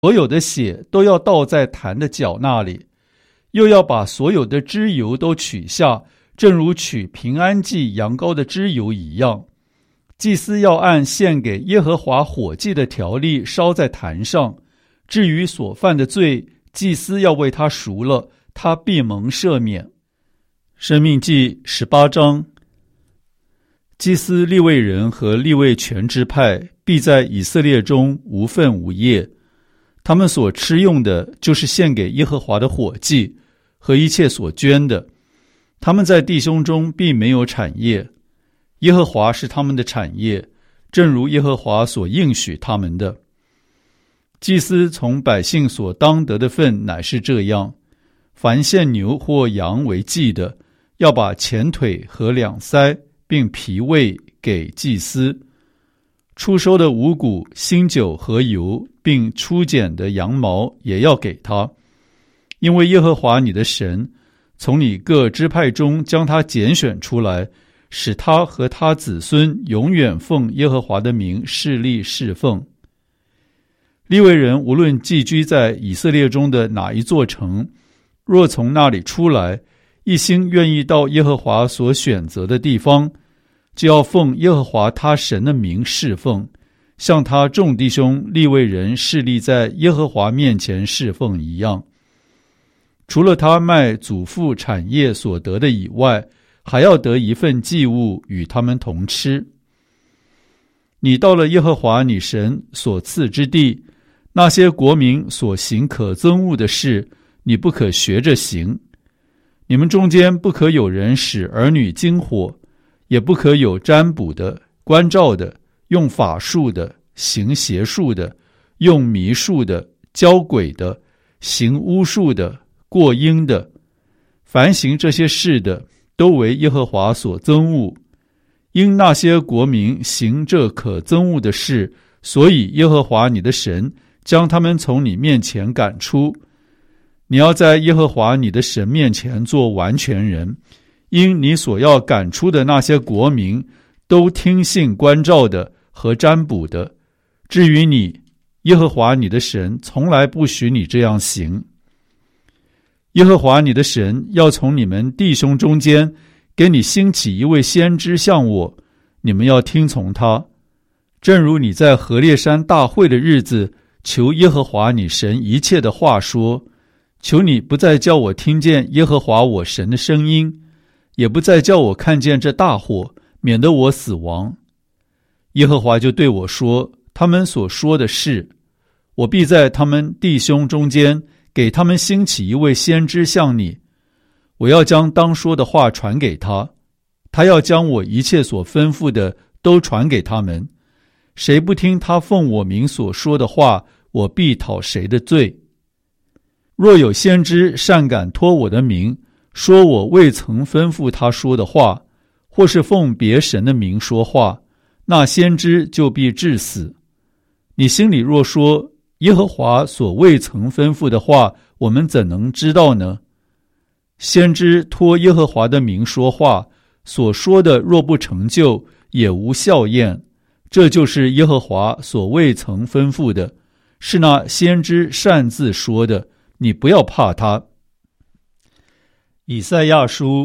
所有的血都要倒在坛的脚那里，又要把所有的脂油都取下，正如取平安祭羊羔的脂油一样。祭司要按献给耶和华火祭的条例烧在坛上，至于所犯的罪，祭司要为他赎了，他必蒙赦免。申命记18章。祭司利未人和利未全支派必在以色列中无分无业，他们所吃用的就是献给耶和华的火祭和一切所捐的，他们在弟兄中必没有产业，耶和华是他们的产业，正如耶和华所应许他们的。祭司从百姓所当得的份乃是这样：凡献牛或羊为祭的，要把前腿和两腮并脾胃给祭司；初收的五谷、新酒和油，并初剪的羊毛也要给他。因为耶和华你的神从你各支派中将他拣选出来，使他和他子孙永远奉耶和华的名侍立侍奉。利未人无论寄居在以色列中的哪一座城，若从那里出来，一心愿意到耶和华所选择的地方，就要奉耶和华他神的名侍奉，像他众弟兄利未人侍立在耶和华面前侍奉一样。除了他卖祖父产业所得的以外，还要得一份祭物与他们同吃。你到了耶和华你神所赐之地，那些国民所行可憎恶的事，你不可学着行。你们中间不可有人使儿女经火，也不可有占卜的、观照的、用法术的、行邪术的、用迷术的、教鬼的、行巫术的、过阴的。凡行这些事的，都为耶和华所憎恶。因那些国民行这可憎恶的事，所以耶和华你的神将他们从你面前赶出。你要在耶和华你的神面前做完全人，因你所要赶出的那些国民都听信观照的和占卜的。至于你，耶和华你的神从来不许你这样行。耶和华你的神要从你们弟兄中间给你兴起一位先知像我，你们要听从他。正如你在何烈山大会的日子求耶和华你神一切的话说，求你不再叫我听见耶和华我神的声音，也不再叫我看见这大火，免得我死亡。耶和华就对我说，他们所说的是，我必在他们弟兄中间给他们兴起一位先知像你，我要将当说的话传给他，他要将我一切所吩咐的都传给他们。谁不听他奉我名所说的话，我必讨谁的罪。若有先知擅敢托我的名，说我未曾吩咐他说的话，或是奉别神的名说话，那先知就必治死。你心里若说，耶和华所未曾吩咐的话，我们怎能知道呢？先知托耶和华的名说话，所说的若不成就，也无效验。这就是耶和华所未曾吩咐的，是那先知擅自说的，你不要怕他。以赛亚书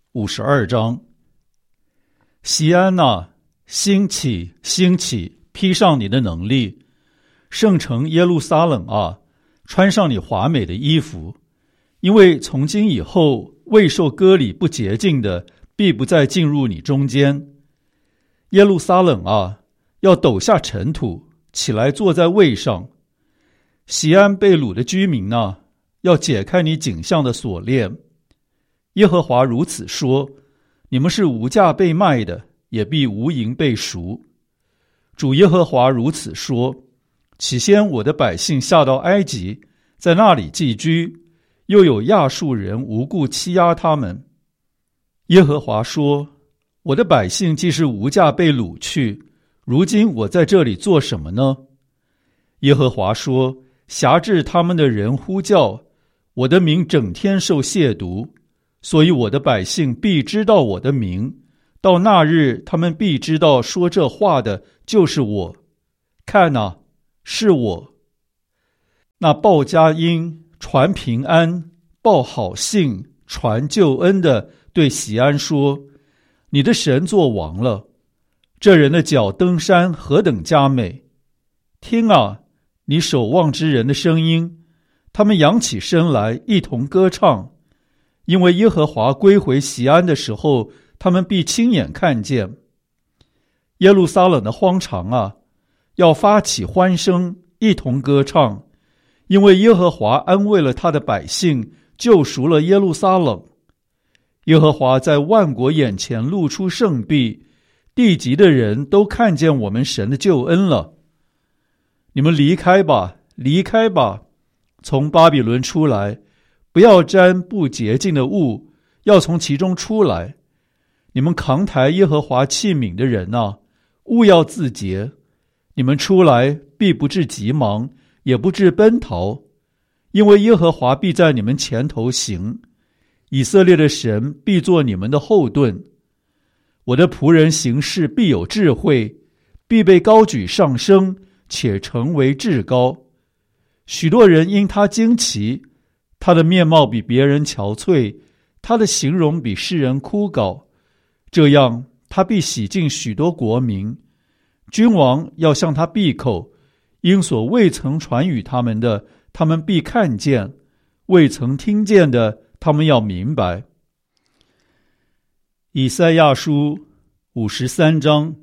52章。锡安哪，兴起，兴起，披上你的能力；圣城耶路撒冷啊，穿上你华美的衣服。因为从今以后，未受割礼不洁净的，必不再进入你中间。耶路撒冷啊，要抖下尘土，起来坐在位上。锡安被掳的居民啊，要解开你颈项的锁链。耶和华如此说，你们是无价被卖的，也必无银被赎。主耶和华如此说，起先我的百姓下到埃及，在那里寄居，又有亚述人无故欺压他们。耶和华说，我的百姓既是无价被掳去，如今我在这里做什么呢？耶和华说，辖制他们的人呼叫，我的名整天受亵渎，所以我的百姓必知道我的名，到那日他们必知道说这话的就是我。看哪，是我。 那报佳音、传平安、报好信、传救恩的对喜安说：你的神作王了，这人的脚登山何等佳美！听啊，你守望之人的声音，他们扬起身来，一同歌唱，因为耶和华归回锡安的时候，他们必亲眼看见。耶路撒冷的荒场啊，要发起欢声，一同歌唱，因为耶和华安慰了他的百姓，救赎了耶路撒冷。耶和华在万国眼前露出圣臂，地极的人都看见我们神的救恩了。你们离开吧，离开吧，从巴比伦出来，不要沾不洁净的物，要从其中出来。你们扛抬耶和华器皿的人啊，务要自洁。你们出来必不致急忙，也不致奔逃，因为耶和华必在你们前头行，以色列的神必作你们的后盾。我的仆人行事必有智慧，必被高举上升，且成为至高。许多人因他惊奇，他的面貌比别人憔悴，他的形容比世人枯槁。这样他必洗净许多国民，君王要向他闭口，因所未曾传与他们的，他们必看见；未曾听见的，他们要明白。以赛亚书53章。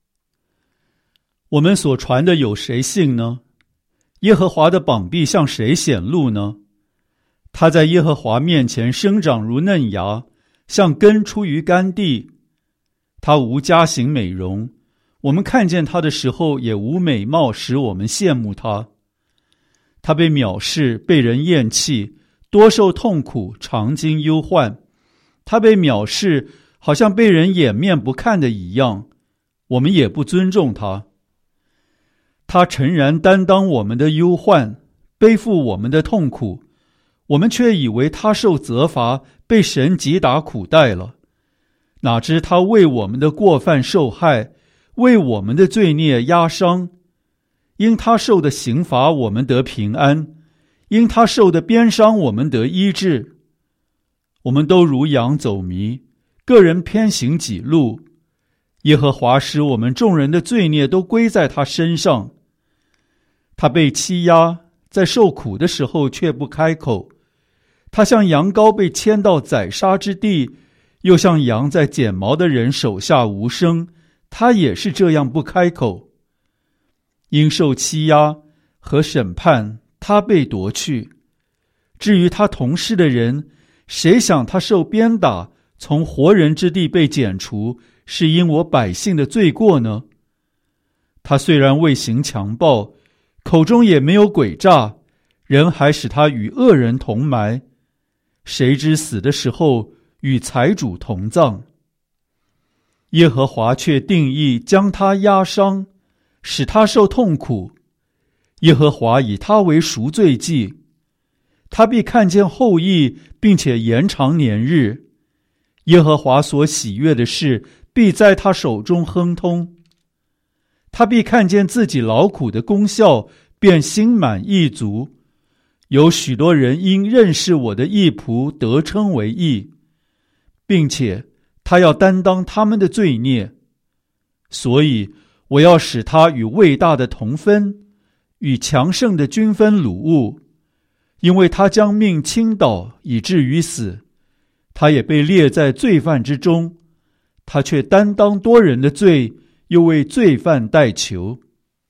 我们所传的有谁信呢？耶和华的膀臂向谁显露呢？他在耶和华面前生长如嫩芽，像根出于干地。他无佳形美容，我们看见他的时候也无美貌使我们羡慕他。他被藐视，被人厌弃，多受痛苦，常经忧患。他被藐视，好像被人掩面不看的一样，我们也不尊重他。他诚然担当我们的忧患，背负我们的痛苦，我们却以为他受责罚，被神击打苦待了。哪知他为我们的过犯受害，为我们的罪孽压伤。因他受的刑罚，我们得平安；因他受的鞭伤，我们得医治。我们都如羊走迷，个人偏行己路。耶和华使我们众人的罪孽都归在他身上。他被欺压，在受苦的时候却不开口。他像羊羔被牵到宰杀之地，又像羊在剪毛的人手下无声，他也是这样不开口。因受欺压和审判，他被夺去。至于他同事的人，谁想他受鞭打，从活人之地被剪除，是因我百姓的罪过呢？他虽然未行强暴，口中也没有诡诈，人还使他与恶人同埋。谁知死的时候与财主同葬。耶和华却定义将他压伤，使他受痛苦。耶和华以他为赎罪祭，他必看见后裔，并且延长年日。耶和华所喜悦的事，必在他手中亨通。他必看见自己劳苦的功效，便心满意足。有许多人因认识我的义仆得称为义，并且他要担当他们的罪孽。所以我要使他与伟大的同分，与强盛的均分掳物。因为他将命倾倒，以至于死，他也被列在罪犯之中。他却担当多人的罪，又为罪犯代求。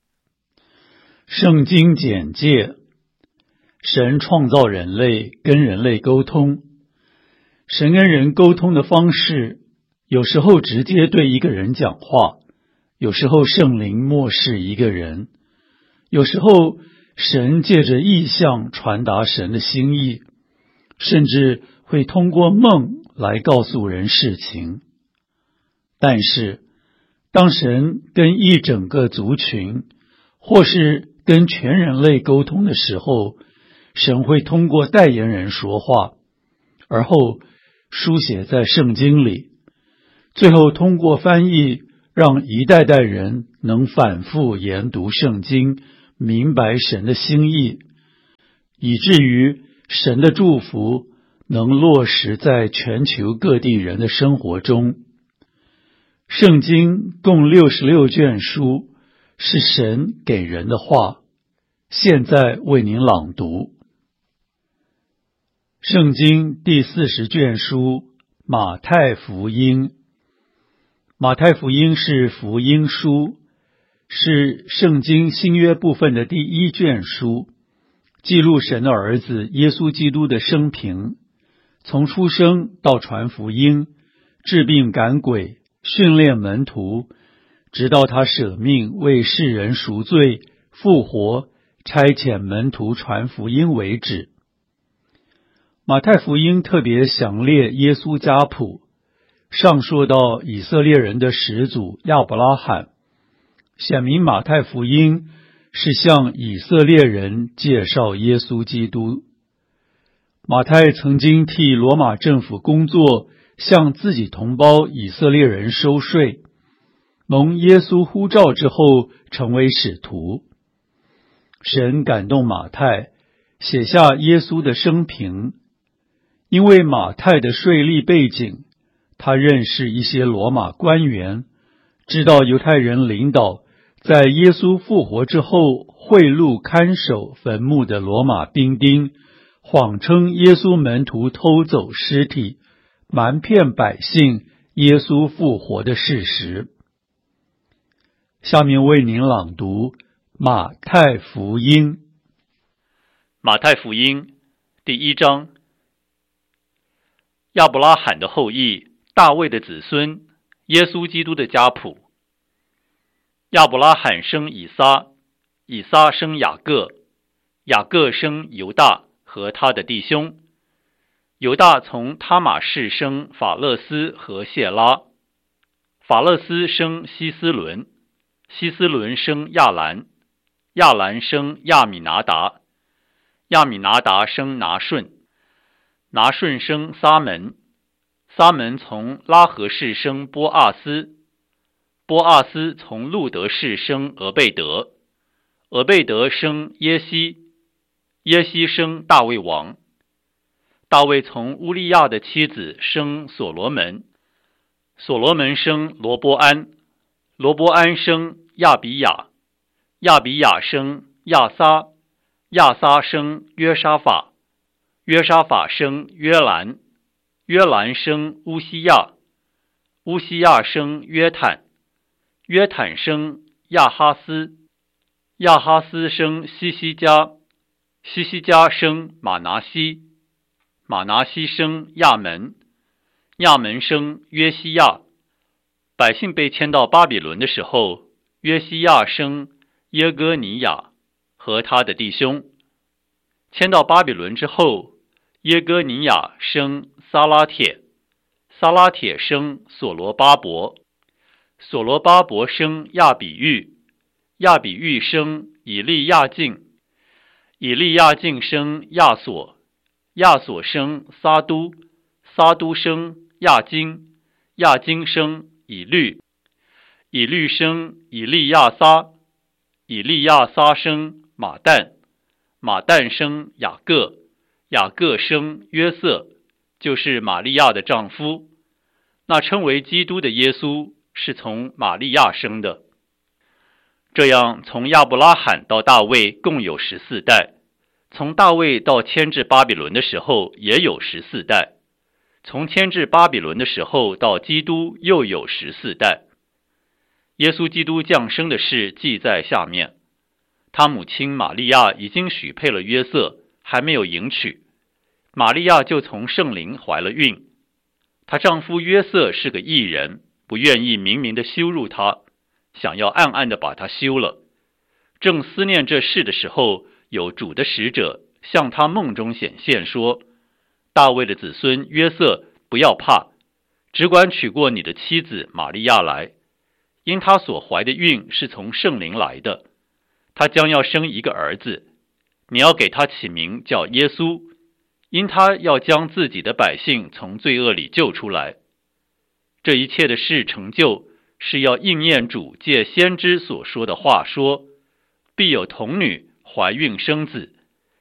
圣经简介：神创造人类，跟人类沟通。神跟人沟通的方式，有时候直接对一个人讲话，有时候圣灵默示一个人，有时候神借着意象传达神的心意，甚至会通过梦来告诉人事情。但是当神跟一整个族群，或是跟全人类沟通的时候，神会通过代言人说话，而后书写在圣经里，最后通过翻译，让一代代人能反复研读圣经，明白神的心意。 以至于神的祝福能落实在全球各地人的生活中。圣经共66卷书，是神给人的话，现在为您朗读。圣经第40卷书，马太福音。马太福音是福音书，是圣经新约部分的第1卷书，记录神的儿子耶稣基督的生平，从出生到传福音，治病赶鬼，训练门徒，直到他舍命为世人赎罪、复活、差遣门徒传福音为止。马太福音特别详列耶稣家谱，上说到以色列人的始祖亚伯拉罕，显明马太福音是向以色列人介绍耶稣基督。马太曾经替罗马政府工作，向自己同胞以色列人收税，蒙耶稣呼召之后成为使徒。神感动马太，写下耶稣的生平。因为马太的税吏背景，他认识一些罗马官员，知道犹太人领导在耶稣复活之后贿赂看守坟墓的罗马兵丁，谎称耶稣门徒偷走尸体，瞒骗百姓耶稣复活的事实。下面为您朗读马太福音。 马太福音第1章。亚伯拉罕的后裔，大卫的子孙，耶稣基督的家谱。亚伯拉罕生以撒，以撒生雅各，雅各生犹大和他的弟兄。犹大从他玛氏生法勒斯和谢拉，法勒斯生希斯伦，希斯伦生亚兰，亚兰生亚米拿达，亚米拿达生拿顺，拿顺生撒门，撒门从拉合氏生波阿斯，波阿斯从路德氏生俄贝德，俄贝德生耶西，耶西生大卫王，大卫从乌利亚的妻子生所罗门，所罗门生罗波安，罗波安生亚比雅，亚比雅生亚撒，亚撒生约沙法，约沙法生约兰，约兰生乌西亚，乌西亚生约坦，约坦生亚哈斯，亚哈斯生西西家，西西家生马拿西，马拿西生亚门，亚门生约西亚。百姓被迁到巴比伦的时候，约西亚生耶哥尼亚和他的弟兄。迁到巴比伦之后，耶哥尼亚生撒拉铁，撒拉铁生所罗巴伯，所罗巴伯生亚比喻，亚比喻生以利亚敬，以利亚敬生亚索，亚索生撒都，撒都生亚金，亚金生以律，以律生以利亚撒，以利亚撒生马旦，马旦生雅各，雅各生约瑟，就是玛利亚的丈夫。那称为基督的耶稣是从玛利亚生的。这样从亚伯拉罕到大卫共有14代，从大卫到迁至巴比伦的时候也有14代，从迁至巴比伦的时候到基督又有14代。耶稣基督降生的事记在下面。他母亲玛利亚已经许配了约瑟，还没有迎娶，玛利亚就从圣灵怀了孕。她丈夫约瑟是个义人，不愿意明明的羞辱她，想要暗暗的把她休了。正思念这事的时候，有主的使者向他梦中显现说，大卫的子孙约瑟，不要怕，只管娶过你的妻子玛利亚来，因她所怀的孕是从圣灵来的，她将要生一个儿子，你要给他起名叫耶稣，因他要将自己的百姓从罪恶里救出来。这一切的事成就，是要应验主借先知所说的话说，必有童女怀孕生子，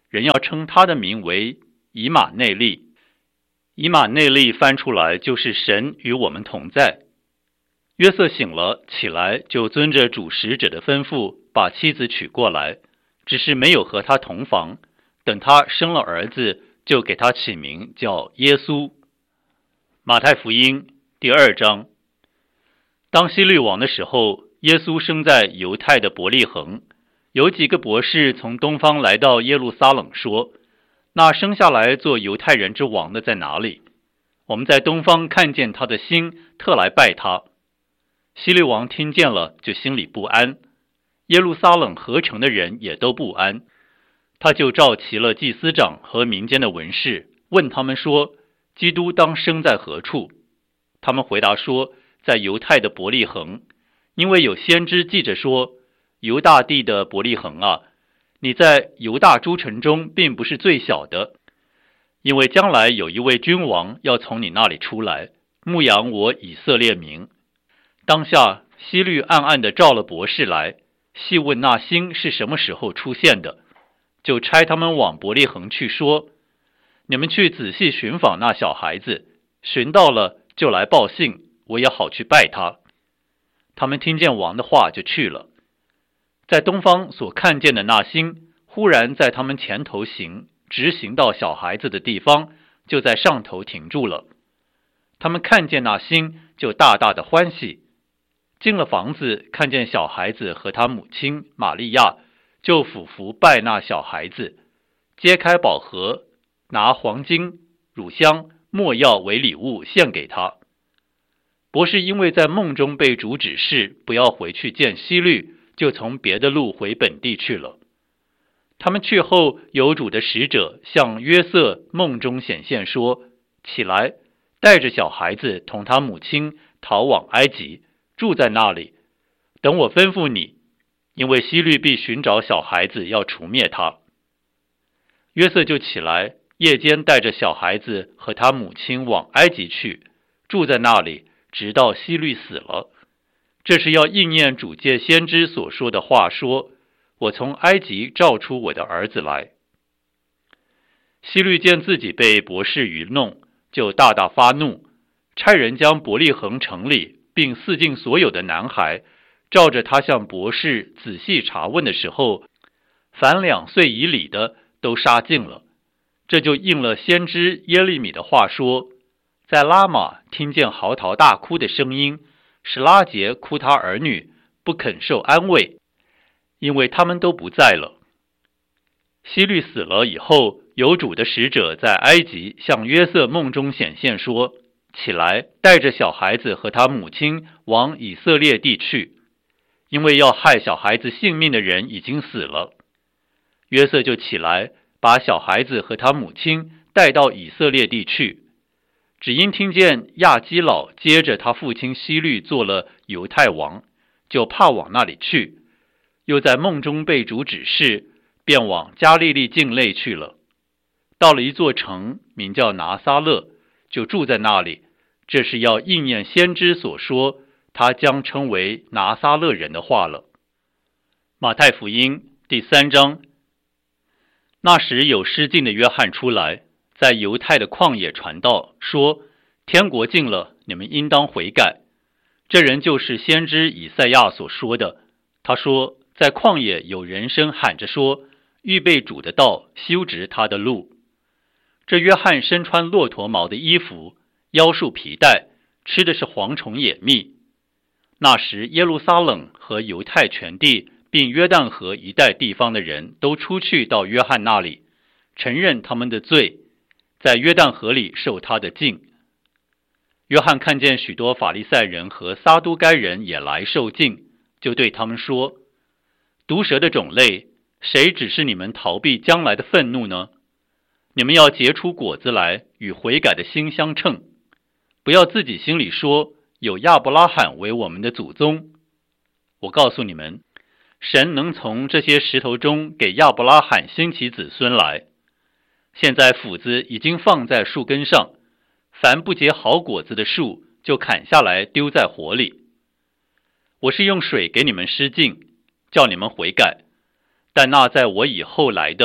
人要称他的名为以马内利。以马内利翻出来就是神与我们同在。约瑟醒了，起来就遵着主使者的吩咐，把妻子娶过来，只是没有和他同房。等他生了儿子，就给他起名叫耶稣。马太福音第2章。当希律王的时候，耶稣生在犹太的伯利恒。有几个博士从东方来到耶路撒冷，说：那生下来做犹太人之王的在哪里？我们在东方看见他的星，特来拜他。希律王听见了，就心里不安，耶路撒冷合城的人也都不安。他就召齐了祭司长和民间的文士，问他们说：基督当生在何处？他们回答说：在犹太的伯利恒，因为有先知记着说：犹大地的伯利恒啊，你在犹大诸城中并不是最小的，因为将来有一位君王要从你那里出来，牧养我以色列民。当下希律暗暗地召了博士来，细问那星是什么时候出现的，就差他们往伯利恒去，说：你们去仔细寻访那小孩子，寻到了就来报信，我也好去拜他。他们听见王的话，就去了。在东方所看见的那星，忽然在他们前头行，直行到小孩子的地方，就在上头停住了。他们看见那星，就大大的欢喜。进了房子，看见小孩子和他母亲玛利亚，就俯伏拜那小孩子，揭开宝盒，拿黄金、乳香、没药为礼物献给他。博士因为在梦中被主指示不要回去见希律，就从别的路回本地去了。他们去后，有主的使者向约瑟梦中显现说：起来，带着小孩子同他母亲逃往埃及，住在那里，等我吩咐你，因为希律必寻找小孩子，要除灭他。约瑟就起来，夜间带着小孩子和他母亲往埃及去，住在那里，直到希律死了。这是要应验主借先知所说的话，说：我从埃及召出我的儿子来。希律见自己被博士愚弄，就大大发怒，差人将伯利恒城里并四境所有的男孩，照着他向博士仔细查问的时候，凡2岁以里的都杀尽了。这就应了先知耶利米的话说：在拉玛听见嚎啕大哭的声音，使拉结哭他儿女，不肯受安慰，因为他们都不在了。希律死了以后，有主的使者在埃及向约瑟梦中显现说：起来，带着小孩子和他母亲往以色列地去，因为要害小孩子性命的人已经死了。约瑟就起来，把小孩子和他母亲带到以色列地去，只因听见亚基老接着他父亲希律做了犹太王，就怕往那里去，又在梦中被主指示，便往加利利境内去了。到了一座城，名叫拿撒勒，就住在那里。这是要应验先知所说他将称为拿撒勒人的话了。马太福音第3章。那时有失禁的约翰出来，在犹太的旷野传道，说：天国近了，你们应当悔改。这人就是先知以赛亚所说的。他说：在旷野有人声喊着说：预备主的道，修直他的路。这约翰身穿骆驼毛的衣服，腰束皮带，吃的是蝗虫野蜜。那时耶路撒冷和犹太全地并约旦河一带地方的人都出去到约翰那里，承认他们的罪，在约旦河里受他的浸。约翰看见许多法利赛人和撒都该人也来受浸，就对他们说：毒蛇的种类，谁指示你们逃避将来的愤怒呢？你们要结出果子来，与悔改的心相称。不要自己心里说，有亚伯拉罕为我们的祖宗。我告诉你们，神能从这些石头中给亚伯拉罕兴起子孙来。现在斧子已经放在树根上，凡不结好果子的树，就砍下来丢在火里。我是用水给你们施浸，叫你们悔改，但那在我以后来的，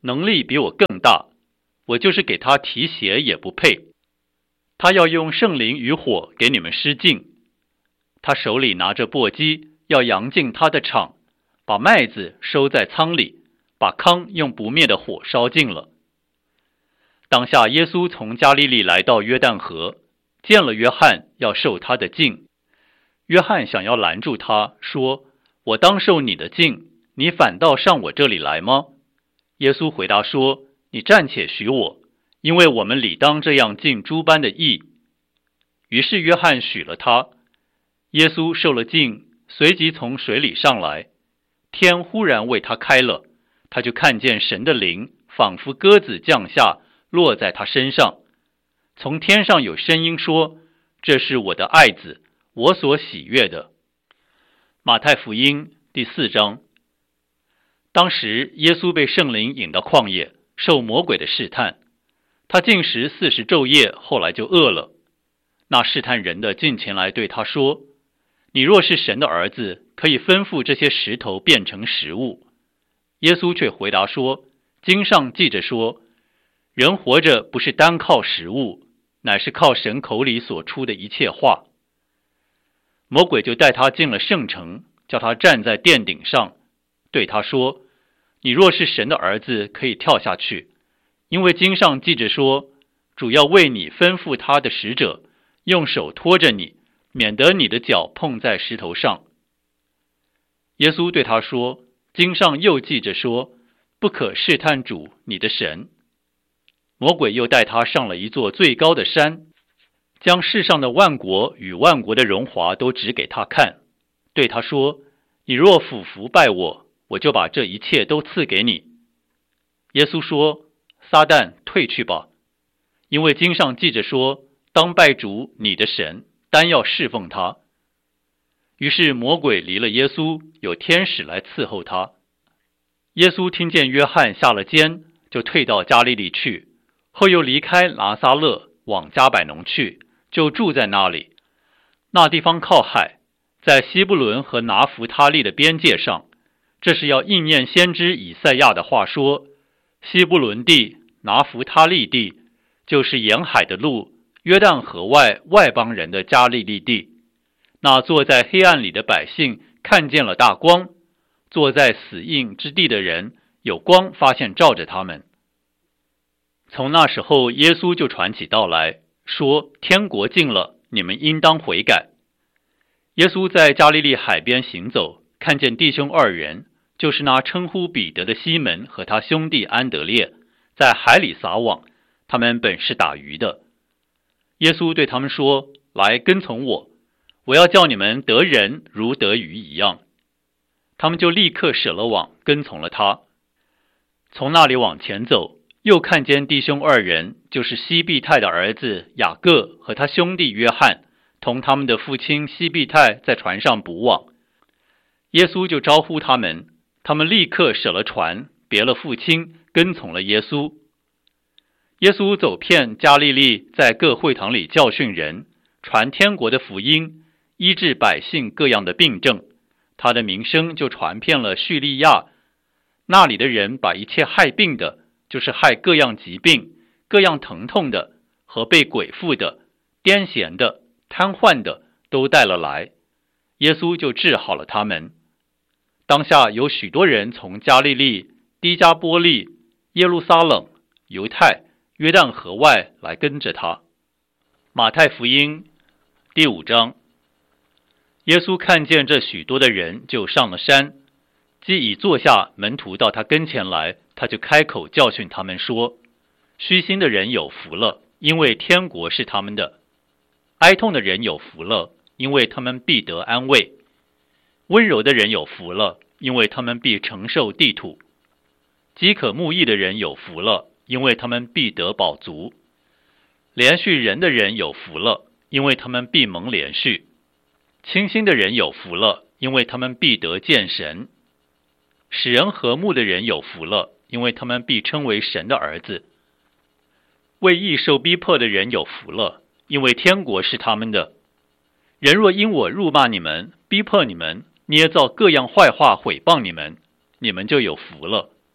能力比我更大，我就是给他提鞋也不配。他要用圣灵与火给你们施浸，他手里拿着簸箕，要扬进他的场，把麦子收在仓里，把糠用不灭的火烧尽了。当下耶稣从加利利来到约旦河，见了约翰，要受他的浸。约翰想要拦住他，说：我当受你的浸，你反倒上我这里来吗？耶稣回答说：你暂且许我，因为我们理当这样尽诸般的义。于是约翰许了他。耶稣受了浸，随即从水里上来，天忽然为他开了，他就看见神的灵仿佛鸽子降下，落在他身上。从天上有声音说：这是我的爱子，我所喜悦的。马太福音第4章。当时耶稣被圣灵引到旷野，受魔鬼的试探。他禁食40昼夜，后来就饿了。那试探人的近前来对他说：你若是神的儿子，可以吩咐这些石头变成食物。耶稣却回答说：经上记着说，人活着不是单靠食物，乃是靠神口里所出的一切话。魔鬼就带他进了圣城，叫他站在殿顶上，对他说：你若是神的儿子，可以跳下去，因为经上记着说，主要为你吩咐他的使者，用手托着你，免得你的脚碰在石头上。耶稣对他说：经上又记着说，不可试探主你的神。魔鬼又带他上了一座最高的山，将世上的万国与万国的荣华都指给他看，对他说：你若俯伏拜我，我就把这一切都赐给你。耶稣说：撒旦，退去吧，因为经上记着说，当拜主你的神，单要侍奉他。于是魔鬼离了耶稣，有天使来伺候他。耶稣听见约翰下了监，就退到加利利去，后又离开拿撒勒，往迦百农去，就住在那里。那地方靠海，在西布伦和拿弗他利的边界上。这是要应验先知以赛亚的话说：西布伦地、拿弗他利地，就是沿海的路，约旦河外外邦人的加利利地。那坐在黑暗里的百姓看见了大光，坐在死荫之地的人有光发现照着他们。从那时候耶稣就传起道来，说：天国近了，你们应当悔改。耶稣在加利利海边行走，看见弟兄2人，就是那称呼彼得的西门和他兄弟安德烈，在海里撒网，他们本是打鱼的。耶稣对他们说：来跟从我，我要叫你们得人如得鱼一样。他们就立刻舍了网，跟从了他。从那里往前走，又看见弟兄2人，就是西庇太的儿子雅各和他兄弟约翰，同他们的父亲西庇太在船上捕网。耶稣就招呼他们，他们立刻舍了船，别了父亲，跟从了耶稣。耶稣走遍加利利，在各会堂里教训人，传天国的福音，医治百姓各样的病症。他的名声就传遍了叙利亚，那里的人把一切害病的，就是害各样疾病、各样疼痛的，和被鬼附的、癫痫的、瘫痪的，都带了来，耶稣就治好了他们。当下有许多人从加利利、低加波利、耶路撒冷、犹太、约旦河外来跟着他。马太福音第5章。耶稣看见这许多的人，就上了山，既已坐下，门徒到他跟前来，他就开口教训他们说：虚心的人有福了，因为天国是他们的；哀痛的人有福了，因为他们必得安慰；温柔的人有福了，因为他们必承受地土；饥渴慕义的人有福了，因为他们必得饱足；连续人的人有福了，因为他们必蒙连续；清心的人有福了，因为他们必得见神；使人和睦的人有福了，因为他们必称为神的儿子；为义受逼迫的人有福了，因为天国是他们的。人若因我辱骂你们，逼迫你们，捏造各样坏话毁谤你们，你们就有福了，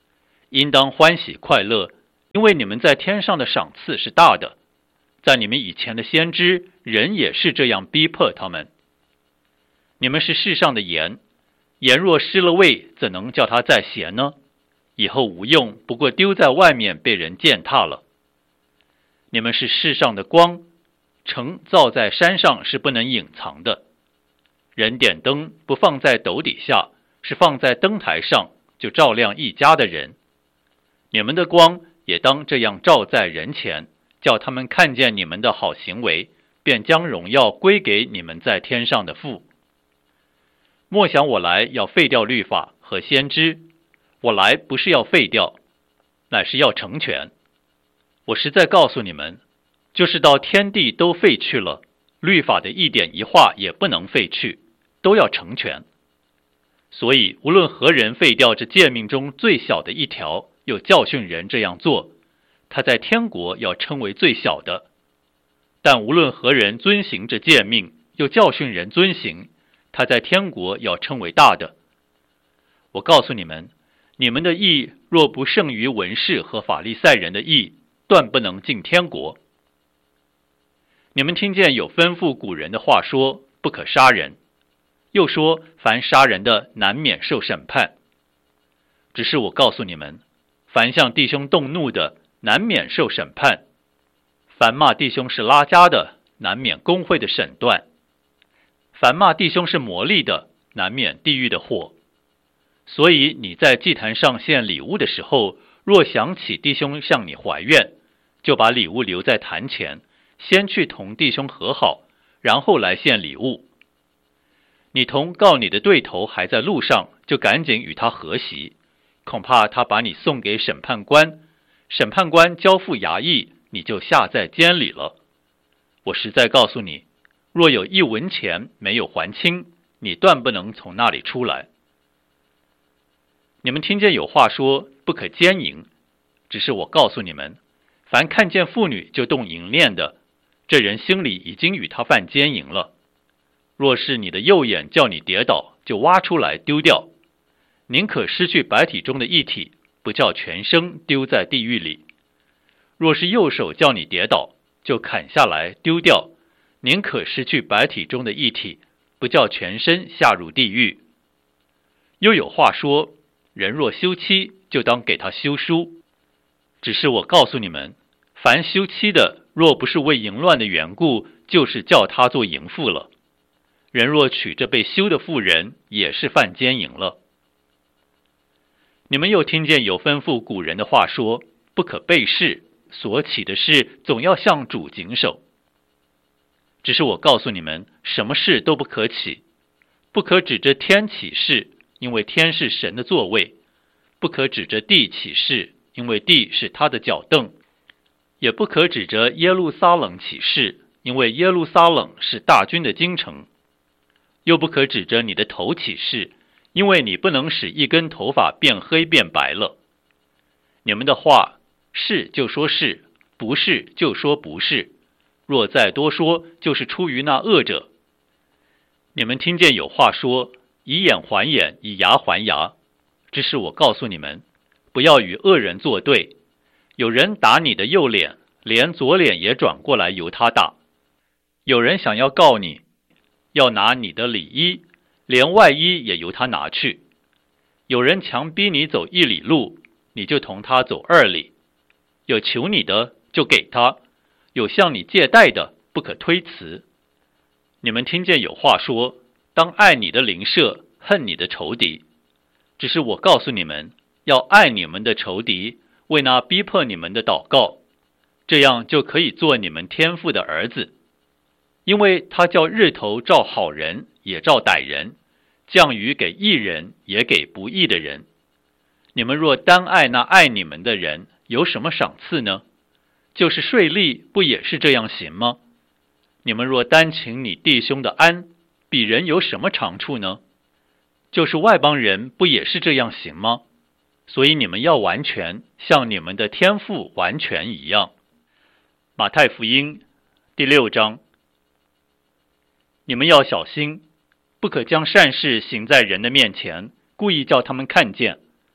应当欢喜快乐，因为你们在天上的赏赐是大的。在你们以前的先知，人也是这样逼迫他们。你们是世上的盐，盐若失了味，怎能叫它再咸呢？以后无用，不过丢在外面被人践踏了。你们是世上的光，城造在山上是不能隐藏的。人点灯不放在斗底下，是放在灯台上，就照亮一家的人。你们的光也当这样照在人前，叫他们看见你们的好行为，便将荣耀归给你们在天上的父。莫想我来要废掉律法和先知，我来不是要废掉，乃是要成全。我实在告诉你们，就是到天地都废去了，律法的一点一画也不能废去，都要成全。所以无论何人废掉这诫命中最小的一条，又教训人这样做，他在天国要称为最小的；但无论何人遵行这诫命，又教训人遵行，他在天国要称为大的。我告诉你们，你们的义若不胜于文士和法利赛人的义，断不能进天国。你们听见有吩咐古人的话说，不可杀人，又说凡杀人的难免受审判。只是我告诉你们，凡向弟兄动怒的，难免受审判；凡骂弟兄是拉加的，难免公会的审断；凡骂弟兄是魔力的，难免地狱的火。所以你在祭坛上献礼物的时候，若想起弟兄向你怀怨，就把礼物留在坛前，先去同弟兄和好，然后来献礼物。你同告你的对头还在路上，就赶紧与他和席，恐怕他把你送给审判官，审判官交付衙役，你就下在监里了。我实在告诉你，若有一文钱没有还清，你断不能从那里出来。你们听见有话说，不可奸淫，只是我告诉你们，凡看见妇女就动淫念的，这人心里已经与他犯奸淫了。若是你的右眼叫你跌倒，就挖出来丢掉，宁可失去百体中的一体，不叫全身丢在地狱里。若是右手叫你跌倒，就砍下来丢掉，宁可失去百体中的一体，不叫全身下入地狱。又有话说，人若休妻，就当给他休书。只是我告诉你们，凡休妻的，若不是为淫乱的缘故，就是叫他做淫妇了。人若娶这被休的妇人，也是犯奸淫了。你们又听见有吩咐古人的话说，不可背誓，所起的事总要向主谨守。只是我告诉你们，什么事都不可起，不可指着天起誓，因为天是神的座位；不可指着地起誓，因为地是他的脚凳；也不可指着耶路撒冷起誓，因为耶路撒冷是大军的京城；又不可指着你的头起誓，因为你不能使一根头发变黑变白了。你们的话，是就说是，不是就说不是，若再多说，就是出于那恶者。你们听见有话说，以眼还眼，以牙还牙。只是我告诉你们，不要与恶人作对。有人打你的右脸，连左脸也转过来由他打；有人想要告你，要拿你的里衣，连外衣也由他拿去；有人强逼你走1里路，你就同他走2里；有求你的，就给他；有向你借贷的，不可推辞。你们听见有话说，当爱你的邻舍，恨你的仇敌。只是我告诉你们，要爱你们的仇敌，为那逼迫你们的祷告，这样就可以做你们天父的儿子。因为他叫日头照好人，也照歹人，降雨给义人，也给不义的人。你们若单爱那爱你们的人，有什么赏赐呢？就是税吏，不也是这样行吗？你们若单请你弟兄的安，比人有什么长处呢？就是外邦人，不也是这样行吗？所以你们要完全，像你们的天父完全一样。马太福音第6章。你们要小心，不可将善事行在人的面前，故意叫他们看见。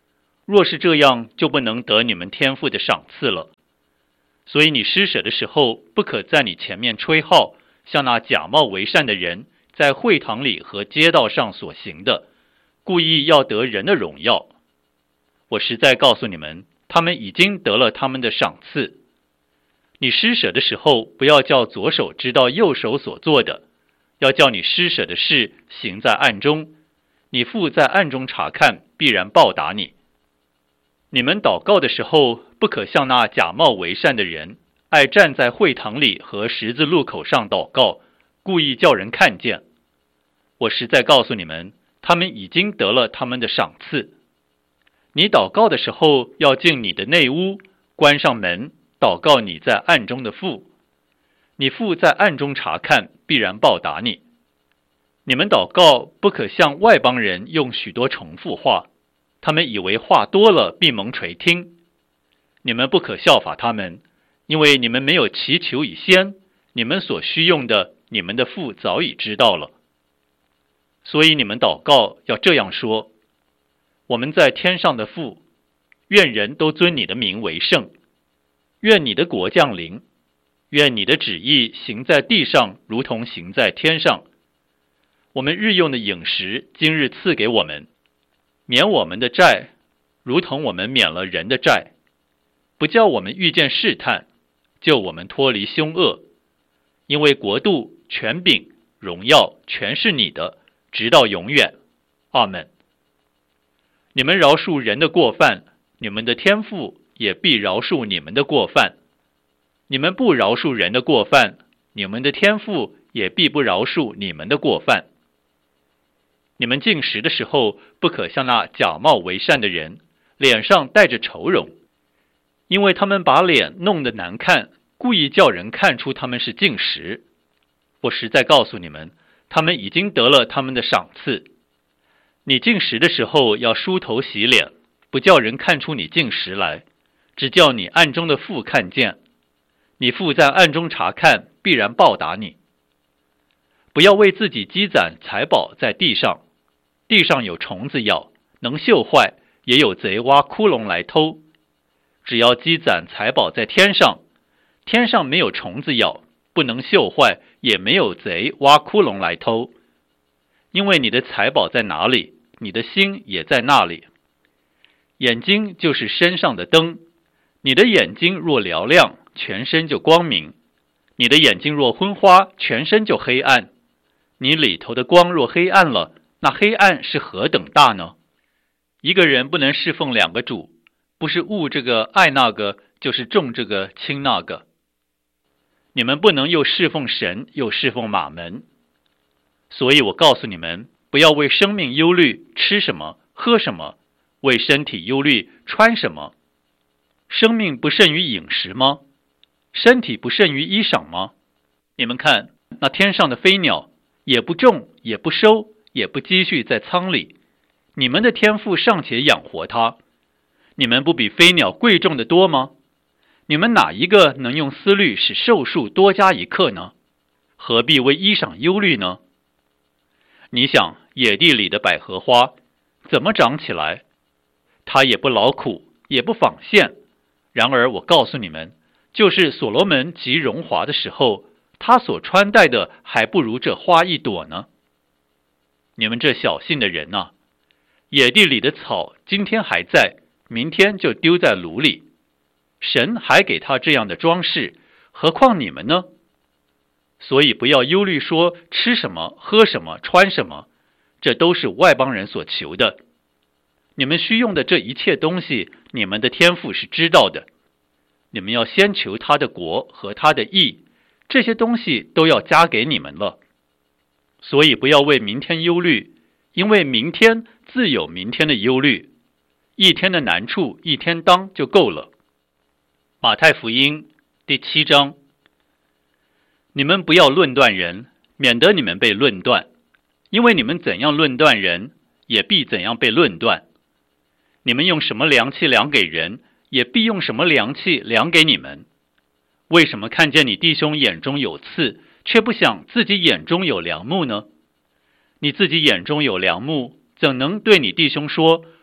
若是这样，就不能得你们天父的赏赐了。所以你施舍的时候，不可在你前面吹号，像那假冒为善的人在会堂里和街道上所行的，故意要得人的荣耀。我实在告诉你们，他们已经得了他们的赏赐。你施舍的时候，不要叫左手知道右手所做的，要叫你施舍的事行在暗中，你父在暗中查看，必然报答你。你们祷告的时候，不可像那假冒为善的人，爱站在会堂里和十字路口上祷告，故意叫人看见。我实在告诉你们，他们已经得了他们的赏赐。你祷告的时候，要进你的内屋，关上门，祷告你在暗中的父。你父在暗中查看，必然报答你。你们祷告，不可像外邦人用许多重复话，他们以为话多了必蒙垂听。你们不可效法他们，因为你们没有祈求以先，你们所需用的，你们的父早已知道了。所以你们祷告要这样说：我们在天上的父，愿人都尊你的名为圣，愿你的国降临，愿你的旨意行在地上，如同行在天上。我们日用的饮食，今日赐给我们，免我们的债，如同我们免了人的债，不叫我们遇见试探，救我们脱离凶恶。因为国度、权柄、荣耀，全是你的，直到永远。阿们。你们饶恕人的过犯，你们的天父也必饶恕你们的过犯。你们不饶恕人的过犯，你们的天父也必不饶恕你们的过犯。你们进食的时候，不可像那假冒为善的人，脸上带着愁容，因为他们把脸弄得难看，故意叫人看出他们是进食。我实在告诉你们，他们已经得了他们的赏赐。你进食的时候，要梳头洗脸，不叫人看出你进食来，只叫你暗中的父看见。你父在暗中查看，必然报答你。不要为自己积攒财宝在地上，地上有虫子咬，能锈坏，也有贼挖窟窿来偷。只要积攒财宝在天上，天上没有虫子咬，不能锈坏，也没有贼挖窟窿来偷。因为你的财宝在哪里，你的心也在那里。眼睛就是身上的灯，你的眼睛若嘹亮，全身就光明；你的眼睛若昏花，全身就黑暗。你里头的光若黑暗了，那黑暗是何等大呢？一个人不能侍奉两个主，不是恶这个爱那个，就是重这个轻那个。你们不能又侍奉神，又侍奉马门。所以我告诉你们，不要为生命忧虑，吃什么，喝什么；为身体忧虑，穿什么。生命不胜于饮食吗？身体不胜于衣裳吗？你们看，那天上的飞鸟，也不种，也不收，也不积蓄在仓里，你们的天父尚且养活它，你们不比飞鸟贵重的多吗？你们哪一个能用思虑使寿数多加一刻呢？何必为衣裳忧虑呢？你想，野地里的百合花怎么长起来？它也不劳苦，也不纺线。然而我告诉你们，就是所罗门极荣华的时候，他所穿戴的还不如这花一朵呢。你们这小信的人啊，野地里的草今天还在，明天就丢在炉里。神还给他这样的装饰，何况你们呢？所以不要忧虑说吃什么，喝什么，穿什么，这都是外邦人所求的。你们需用的这一切东西，你们的天父是知道的。你们要先求他的国和他的义，这些东西都要加给你们了。所以不要为明天忧虑，因为明天自有明天的忧虑，一天的难处一天当就够了。马太福音第7章。你们不要论断人，免得你们被论断，因为你们怎样论断人，也必怎样被论断。你们用什么量器量给人，也必用什么量器量给你们。为什么看见你弟兄眼中有刺，却不想自己眼中有梁木呢？你自己眼中有梁木，怎能对你弟兄说，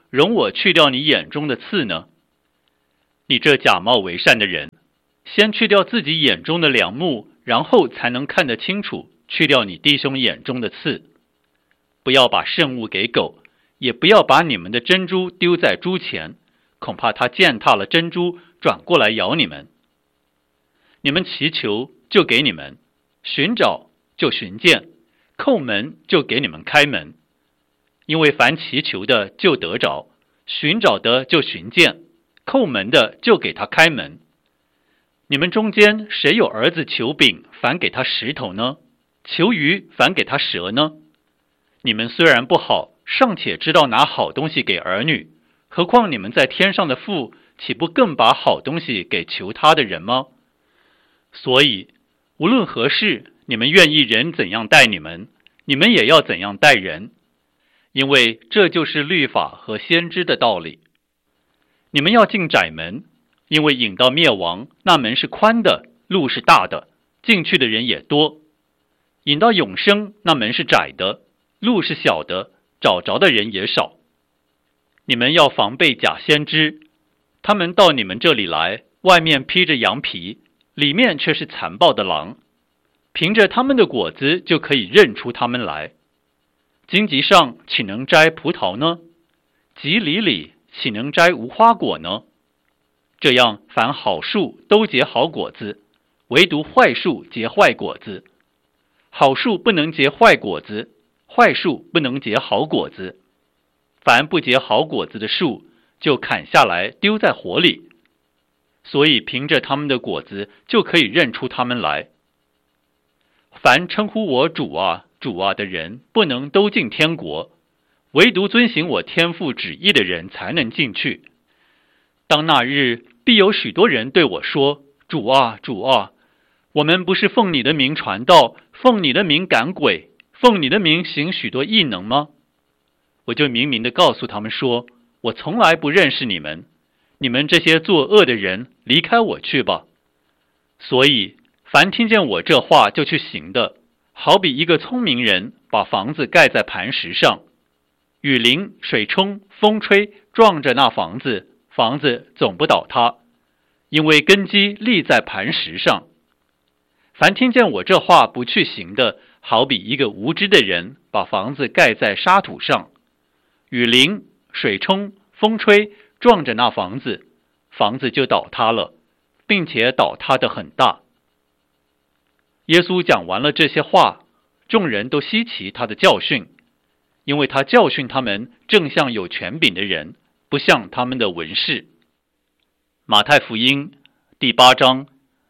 容我去掉你眼中的刺呢？你这假冒为善的人，先去掉自己眼中的梁木，然后才能看得清楚，去掉你弟兄眼中的刺。不要把圣物给狗，也不要把你们的珍珠丢在猪前，恐怕它践踏了珍珠，转过来咬你们。你们祈求，就给你们；寻找，就寻见；叩门，就给你们开门。因为凡祈求的，就得着；寻找的，就寻见；叩门的，就给他开门。你们中间谁有儿子求饼，反给他石头呢？求鱼，反给他蛇呢？你们虽然不好，尚且知道拿好东西给儿女，何况你们在天上的父，岂不更把好东西给求他的人吗？所以无论何事，你们愿意人怎样待你们，你们也要怎样待人，因为这就是律法和先知的道理。你们要进窄门，因为引到灭亡，那门是宽的，路是大的，进去的人也多；引到永生，那门是窄的，路是小的，找着的人也少。你们要防备假先知，他们到你们这里来，外面披着羊皮，里面却是残暴的狼。凭着他们的果子就可以认出他们来。荆棘上岂能摘葡萄呢？棘藜里岂能摘无花果呢？这样，凡好树都结好果子，唯独坏树结坏果子。好树不能结坏果子，坏树不能结好果子。凡不结好果子的树，就砍下来丢在火里。所以凭着他们的果子，就可以认出他们来。凡称呼我主啊，主啊的人，不能都进天国，唯独遵行我天父旨意的人才能进去。当那日，必有许多人对我说：主啊，主啊，我们不是奉你的名传道，奉你的名赶鬼，奉你的名行许多异能吗？我就明明地告诉他们说：我从来不认识你们，你们这些作恶的人，离开我去吧。所以凡听见我这话就去行的，好比一个聪明人把房子盖在磐石上，雨淋、水冲、风吹，撞着那房子，房子总不倒塌，因为根基立在磐石上。凡听见我这话不去行的，好比一个无知的人把房子盖在沙土上，雨淋、水冲、风吹，撞着那房子，房子就倒塌了，并且倒塌得很大。耶稣讲完了这些话，众人都稀奇他的教训，因为他教训他们正像有权柄的人，不像他们的文士。马太福音第8章。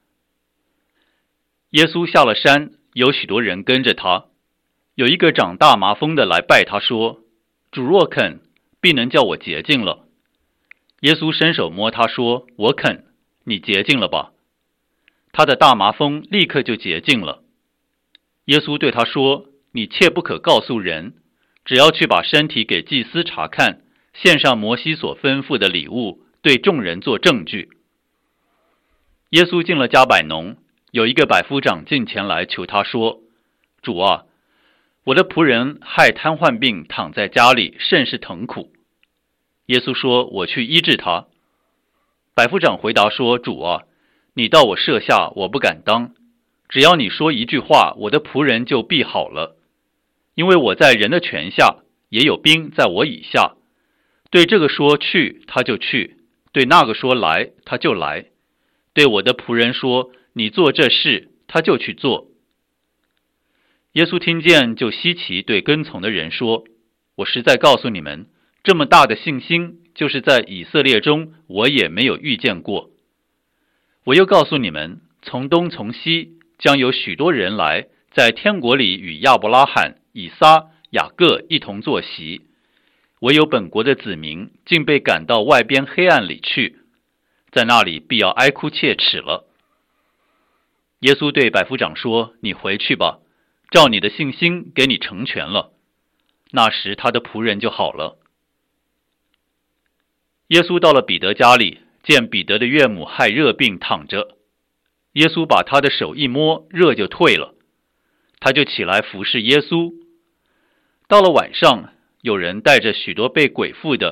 耶稣下了山，有许多人跟着他。有一个长大麻风的来拜他说：主若肯，必能叫我洁净了。耶稣伸手摸他说：我肯，你洁净了吧。他的大麻风立刻就洁净了。耶稣对他说：你切不可告诉人，只要去把身体给祭司查看，献上摩西所吩咐的礼物，对众人做证据。耶稣进了加百农，有一个百夫长进前来求他说：主啊，我的仆人害瘫痪病躺在家里，甚是疼苦。耶稣说：我去医治他。百夫长回答说：主啊，你到我舍下，我不敢当，只要你说一句话，我的仆人就必好了。因为我在人的权下，也有兵在我以下，对这个说去，他就去；对那个说来，他就来；对我的仆人说你做这事，他就去做。耶稣听见就稀奇，对跟从的人说：我实在告诉你们，这么大的信心，就是在以色列中我也没有遇见过。我又告诉你们，从东从西将有许多人来，在天国里与亚伯拉罕、以撒、雅各一同坐席，唯有本国的子民竟被赶到外边黑暗里去，在那里必要哀哭切齿了。耶稣对百夫长说：你回去吧，照你的信心给你成全了。那时他的仆人就好了。耶稣到了彼得家里，见彼得的岳母害热病躺着，耶稣把他的手一摸，热就退了，他就起来服侍耶稣。到了晚上，有人带着许多被鬼附的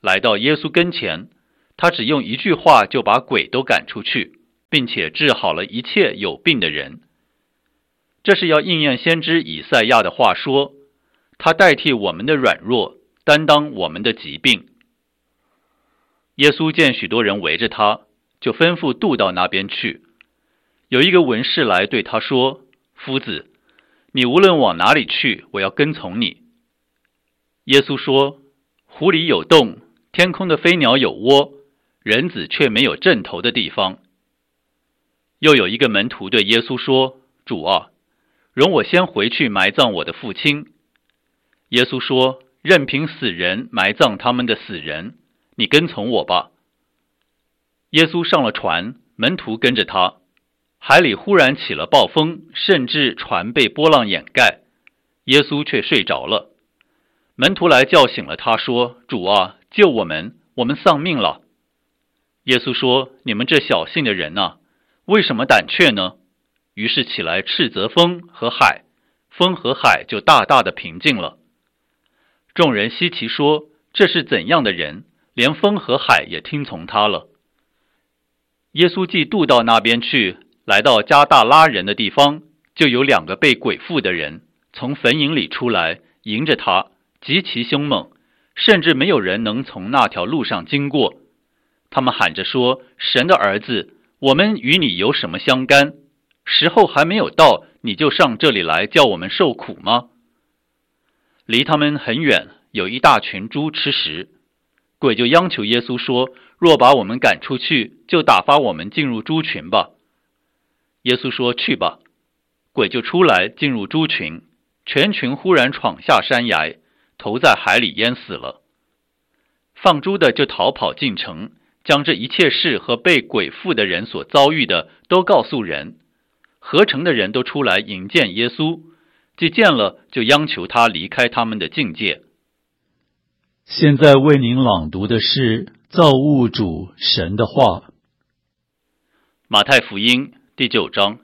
来到耶稣跟前，他只用一句话就把鬼都赶出去，并且治好了一切有病的人。这是要应验先知以赛亚的话说，他代替我们的软弱，担当我们的疾病。耶稣见许多人围着他，就吩咐渡到那边去。有一个文士来对他说，夫子，你无论往哪里去，我要跟从你。耶稣说，湖里有洞，天空的飞鸟有窝，人子却没有枕头的地方。又有一个门徒对耶稣说，主啊，容我先回去埋葬我的父亲。耶稣说，任凭死人埋葬他们的死人，你跟从我吧。耶稣上了船，门徒跟着他。海里忽然起了暴风，甚至船被波浪掩盖，耶稣却睡着了。门徒来叫醒了他，说，主啊，救我们，我们丧命了。耶稣说，你们这小信的人啊，为什么胆怯呢？于是起来斥责风和海，风和海就大大的平静了。众人稀奇说，这是怎样的人，连风和海也听从他了。耶稣既渡到那边去，来到加大拉人的地方，就有2个被鬼附的人从坟茔里出来，迎着他，极其凶猛，甚至没有人能从那条路上经过。他们喊着说，神的儿子，我们与你有什么相干？时候还没有到，你就上这里来叫我们受苦吗？离他们很远，有一大群猪吃食。鬼就央求耶稣说，若把我们赶出去，就打发我们进入猪群吧。耶稣说，去吧。鬼就出来进入猪群，全群忽然闯下山崖，投在海里淹死了。放猪的就逃跑进城，将这一切事和被鬼附的人所遭遇的都告诉人。合城的人都出来迎见耶稣，既见了，就央求他离开他们的境界。 现在为您朗读的是造物主神的话。 马太福音第9章。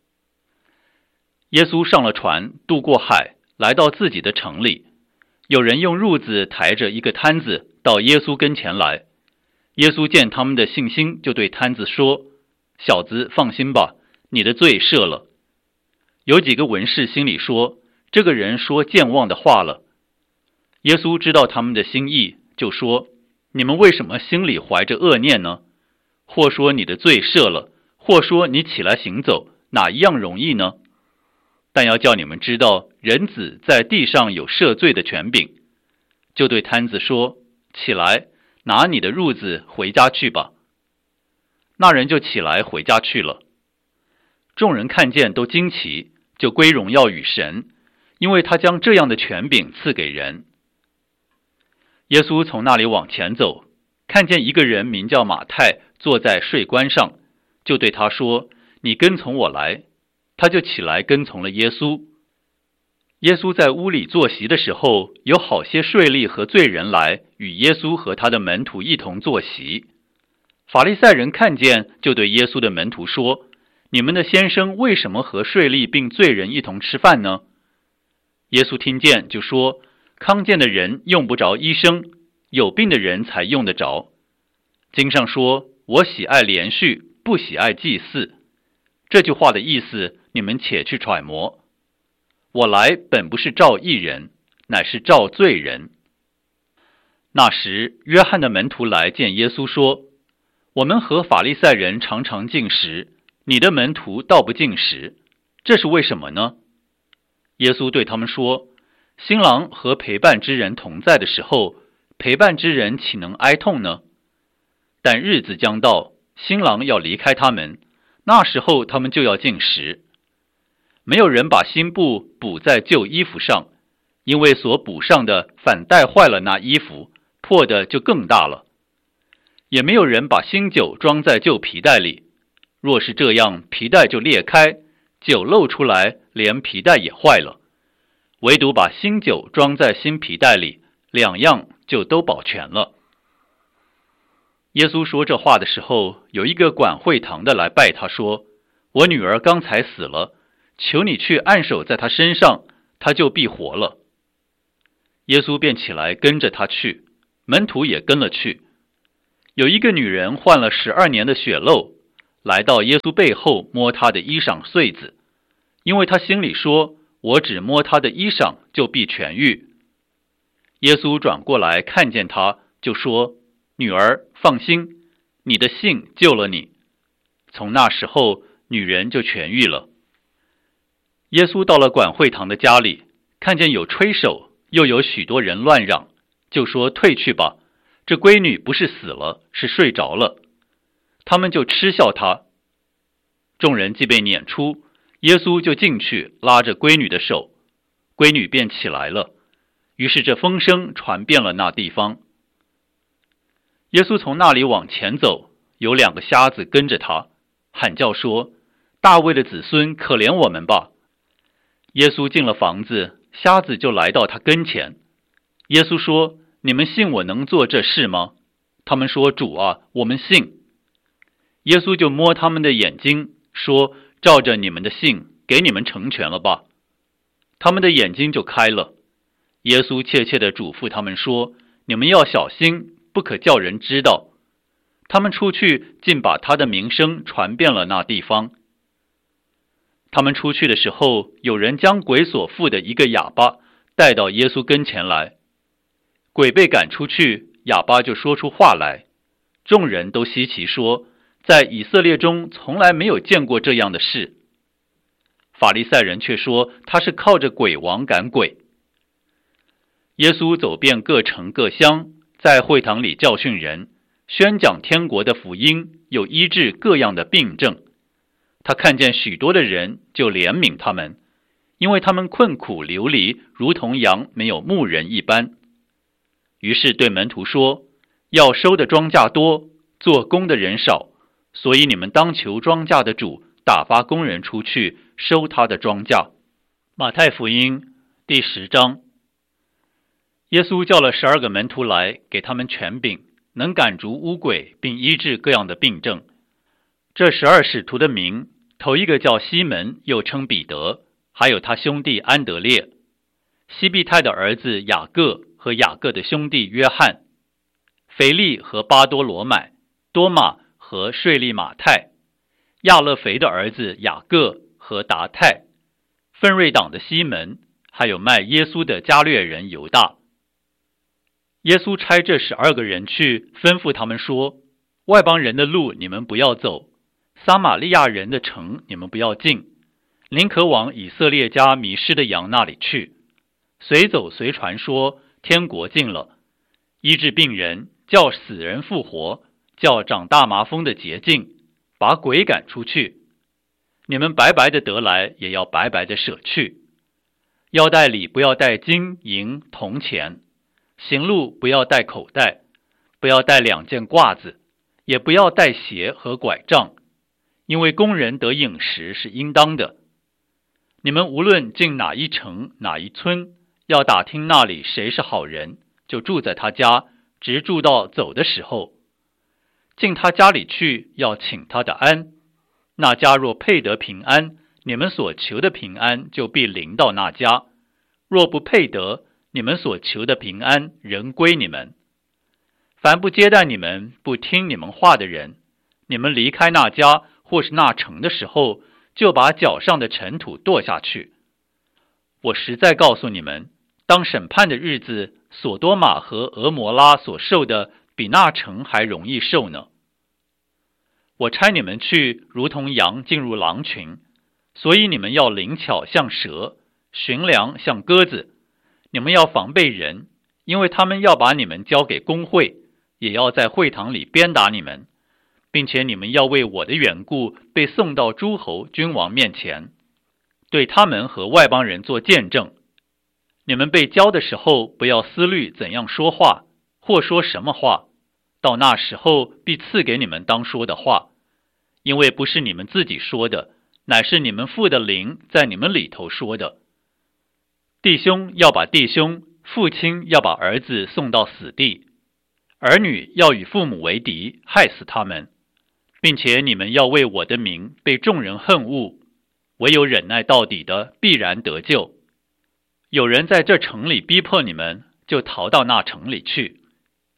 耶稣上了船，渡过海，来到自己的城里。有人用褥子抬着一个摊子到耶稣跟前来。耶稣见他们的信心，就对摊子说，小子，放心吧，你的罪赦了。有几个文士心里说，这个人说健忘的话了。耶稣知道他们的心意，就说，你们为什么心里怀着恶念呢？或说你的罪赦了，或说你起来行走，哪一样容易呢？但要叫你们知道，人子在地上有赦罪的权柄。就对摊子说，起来，拿你的褥子回家去吧。那人就起来回家去了。众人看见都惊奇，就归荣耀与神，因为他将这样的权柄赐给人。耶稣从那里往前走，看见一个人名叫马太，坐在税关上，就对他说，你跟从我来。他就起来跟从了耶稣。耶稣在屋里坐席的时候，有好些税吏和罪人来与耶稣和他的门徒一同坐席。法利赛人看见，就对耶稣的门徒说，你们的先生为什么和税吏并罪人一同吃饭呢？耶稣听见就说，康健的人用不着医生，有病的人才用得着。经上说，我喜爱连续，不喜爱祭祀。这句话的意思，你们且去揣摩。我来本不是召义人，乃是召罪人。那时，约翰的门徒来见耶稣说，我们和法利赛人常常进食，你的门徒倒不进食，这是为什么呢？耶稣对他们说，新郎和陪伴之人同在的时候，陪伴之人岂能哀痛呢？但日子将到，新郎要离开他们，那时候他们就要进食。没有人把新布补在旧衣服上，因为所补上的反带坏了那衣服，破的就更大了。也没有人把新酒装在旧皮袋里，若是这样，皮袋就裂开，酒漏出来，连皮袋也坏了。唯独把新酒装在新皮袋里，两样就都保全了。耶稣说这话的时候，有一个管会堂的来拜他说，我女儿刚才死了，求你去按手在她身上，她就必活了。耶稣便起来跟着他去， 门徒也跟了去。有一个女人患了12年的血漏，来到耶稣背后摸他的衣裳穗子，因为他心里说，我只摸他的衣裳就必痊愈。耶稣转过来看见他，就说，女儿，放心，你的信救了你。从那时候，女人就痊愈了。耶稣到了管会堂的家里，看见有吹手，又有许多人乱嚷，就说，退去吧，这闺女不是死了，是睡着了。他们就嗤笑他。众人既被撵出，耶稣就进去拉着闺女的手，闺女便起来了。于是这风声传遍了那地方。耶稣从那里往前走，有2个瞎子跟着他，喊叫说，大卫的子孙，可怜我们吧。耶稣进了房子，瞎子就来到他跟前。耶稣说，你们信我能做这事吗？他们说，主啊，我们信。耶稣就摸他们的眼睛，说，照着你们的信，给你们成全了吧。他们的眼睛就开了。耶稣切切地嘱咐他们说，你们要小心，不可叫人知道。他们出去，竟把他的名声传遍了那地方。他们出去的时候，有人将鬼所附的一个哑巴带到耶稣跟前来。鬼被赶出去，哑巴就说出话来。众人都稀奇说，在以色列中从来没有见过这样的事。法利赛人却说，他是靠着鬼王赶鬼。耶稣走遍各城各乡，在会堂里教训人，宣讲天国的福音，又医治各样的病症。他看见许多的人，就怜悯他们，因为他们困苦流离，如同羊没有牧人一般。于是对门徒说，要收的庄稼多，做工的人少，所以你们当求庄稼的主打发工人出去收他的庄稼。马太福音第10章。耶稣叫了12个门徒来，给他们权柄，能赶逐污鬼，并医治各样的病症。这12使徒的名，头一个叫西门，又称彼得，还有他兄弟安德烈，西庇太的儿子雅各和雅各的兄弟约翰，腓力和巴多罗买，多马和税利马太，亚勒腓的儿子雅各和达太，奋锐党的西门，还有卖耶稣的加略人犹大。耶稣差这12个人去，吩咐他们说，外邦人的路你们不要走，撒玛利亚人的城你们不要进，宁可往以色列家迷失的羊那里去。随走随传说，天国近了，医治病人，叫死人复活，叫长大麻风的洁净，把鬼赶出去。你们白白的得来，也要白白的舍去。腰带里不要带金银铜钱，行路不要带口袋，不要带2件褂子，也不要带鞋和拐杖，因为工人得饮食是应当的。你们无论进哪一城哪一村，要打听那里谁是好人，就住在他家，直住到走的时候。进他家里去，要请他的安。那家若配得平安，你们所求的平安就必临到那家；若不配得，你们所求的平安仍归你们。凡不接待你们、不听你们话的人，你们离开那家或是那城的时候，就把脚上的尘土跺下去。我实在告诉你们，当审判的日子，索多玛和俄摩拉所受的，比那城还容易受呢。我差你们去，如同羊进入狼群，所以你们要灵巧像蛇，驯良像鸽子。你们要防备人，因为他们要把你们交给公会，也要在会堂里鞭打你们，并且你们要为我的缘故被送到诸侯君王面前，对他们和外邦人做见证。你们被交的时候，不要思虑怎样说话，或说什么话，到那时候必赐给你们当说的话，因为不是你们自己说的，乃是你们父的灵在你们里头说的。弟兄要把弟兄，父亲要把儿子送到死地，儿女要与父母为敌，害死他们，并且你们要为我的名被众人恨恶，唯有忍耐到底的必然得救。有人在这城里逼迫你们，就逃到那城里去。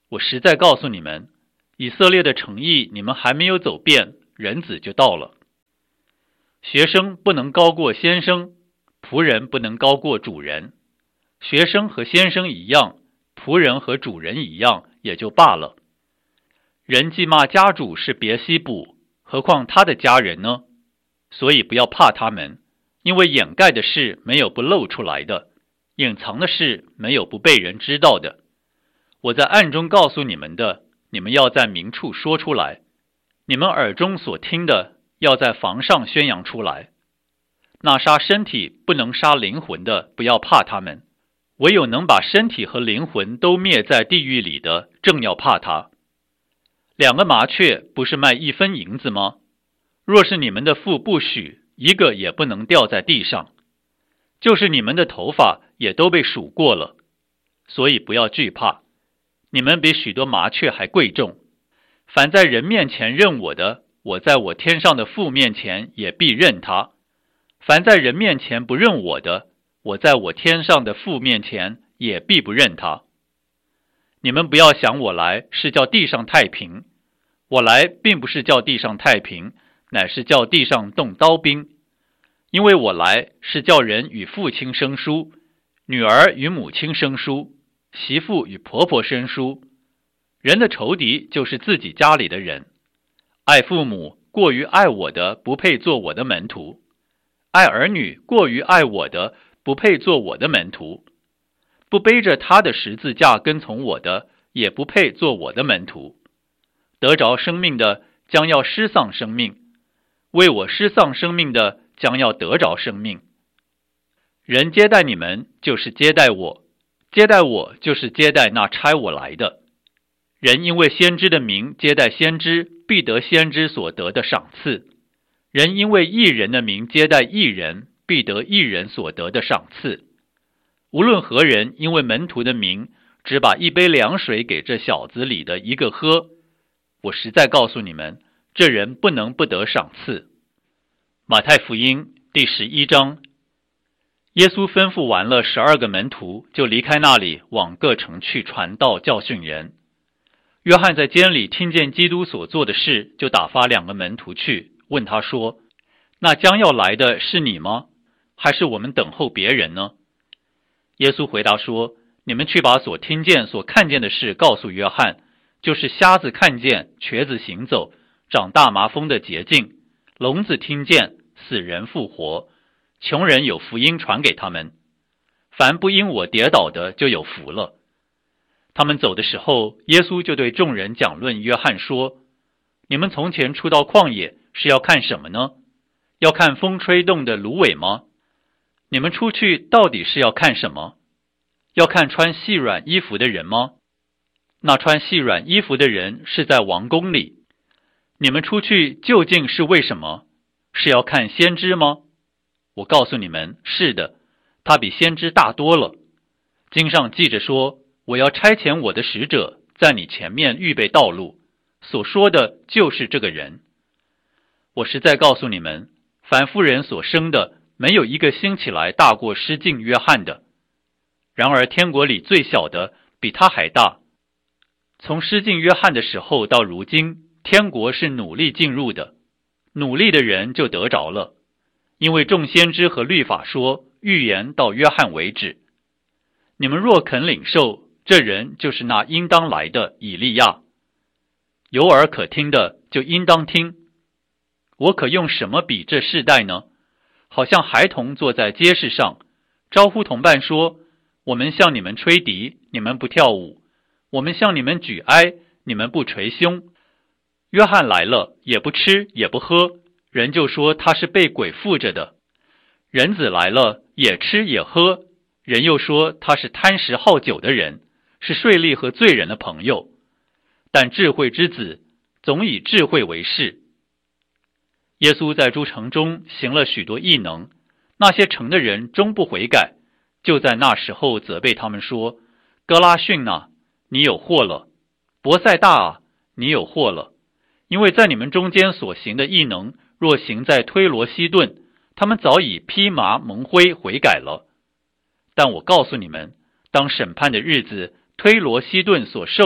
我实在告诉你们，以色列的城邑你们还没有走遍，人子就到了。学生不能高过先生，仆人不能高过主人。学生和先生一样，仆人和主人一样，也就罢了。人既骂家主是别西卜，何况他的家人呢？所以不要怕他们，因为掩盖的事没有不露出来的，隐藏的事没有不被人知道的。我在暗中告诉你们的，你们要在明处说出来；你们耳中所听的，要在房上宣扬出来。那杀身体不能杀灵魂的，不要怕他们；唯有能把身体和灵魂都灭在地狱里的，正要怕他。2个麻雀不是卖1分银子吗？若是你们的父不许，一个也不能掉在地上。就是你们的头发也都被数过了，所以不要惧怕，你们比许多麻雀还贵重。凡在人面前认我的，我在我天上的父面前也必认他；凡在人面前不认我的，我在我天上的父面前也必不认他。你们不要想我来是叫地上太平，我来并不是叫地上太平，乃是叫地上动刀兵。因为我来是叫人与父亲生疏，女儿与母亲生疏，媳妇与婆婆生疏。人的仇敌就是自己家里的人。爱父母过于爱我的，不配做我的门徒；爱儿女过于爱我的，不配做我的门徒；不背着他的十字架跟从我的，也不配做我的门徒。得着生命的将要失丧生命，为我失丧生命的将要得着生命。人接待你们，就是接待我；接待我，就是接待那差我来的。人因为先知的名接待先知，必得先知所得的赏赐；人因为义人的名接待义人，必得义人所得的赏赐。无论何人因为门徒的名，只把一杯凉水给这小子里的一个喝，我实在告诉你们，这人不能不得赏赐。马太福音第11章。耶稣吩咐完了12个门徒，就离开那里，往各城去传道教训人。约翰在监里听见基督所做的事，就打发2个门徒去，问他说：那将要来的是你吗？还是我们等候别人呢？耶稣回答说：你们去把所听见所看见的事告诉约翰，就是瞎子看见，瘸子行走，长大麻风的洁净，聋子听见，死人复活，穷人有福音传给他们。凡不因我跌倒的，就有福了。他们走的时候，耶稣就对众人讲论约翰说：你们从前出到旷野，是要看什么呢？要看风吹动的芦苇吗？你们出去到底是要看什么？要看穿细软衣服的人吗？那穿细软衣服的人是在王宫里。你们出去究竟是为什么？是要看先知吗？我告诉你们，是的，他比先知大多了。经上记着说，我要差遣我的使者在你前面预备道路，所说的就是这个人。我实在告诉你们，凡妇人所生的，没有一个兴起来大过施浸约翰的。然而天国里最小的比他还大。从施浸约翰的时候到如今，天国是努力进入的，努力的人就得着了。因为众先知和律法说，预言到约翰为止。你们若肯领受，这人就是那应当来的以利亚。有耳可听的就应当听。我可用什么比这世代呢？好像孩童坐在街市上，招呼同伴说：我们向你们吹笛，你们不跳舞；我们向你们举哀，你们不捶胸。约翰来了，也不吃也不喝，人就说他是被鬼附着的。人子来了，也吃也喝，人又说他是贪食好酒的人，是税吏和罪人的朋友。但智慧之子总以智慧为事。耶稣在诸城中行了许多异能，那些城的人终不悔改，就在那时候责备他们说：哥拉汛啊，你有祸了；伯赛大啊，你有祸了。因为在你们中间所行的异能，若行在推罗西顿，他们早已披麻蒙灰悔改了。但我告诉你们，当审判的日子，推罗西顿所受的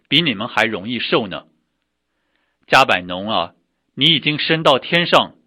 比你们还容易受呢。加百农啊，你已经升到天上，